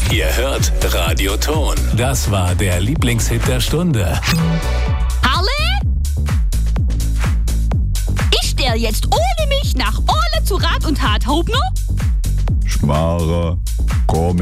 Ihr hört Radio Ton. Das war der Lieblingshit der Stunde. Harle? Ist der jetzt ohne mich nach Ole zu Rat und Tat Haubner? Schmarrer, komm.